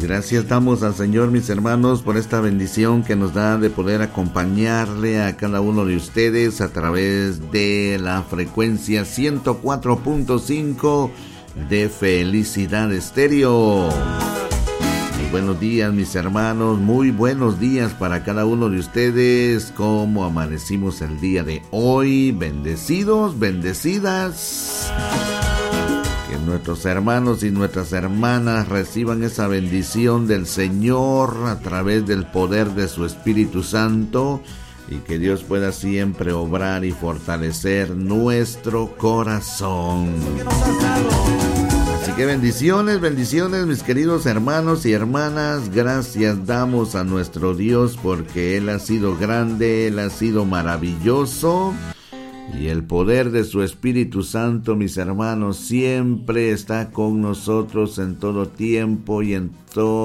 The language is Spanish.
Gracias damos al Señor, mis hermanos, por esta bendición que nos da de poder acompañarle a cada uno de ustedes a través de la frecuencia 104.5 de Felicidad Estéreo. Muy buenos días, mis hermanos, muy buenos días para cada uno de ustedes. ¿Cómo amanecimos el día de hoy? Bendecidos, bendecidas. Que nuestros hermanos y nuestras hermanas reciban esa bendición del Señor a través del poder de su Espíritu Santo, y que Dios pueda siempre obrar y fortalecer nuestro corazón. Así que bendiciones, bendiciones, mis queridos hermanos y hermanas. Gracias damos a nuestro Dios porque Él ha sido grande, Él ha sido maravilloso. Y el poder de su Espíritu Santo, mis hermanos, siempre está con nosotros en todo tiempo y en todo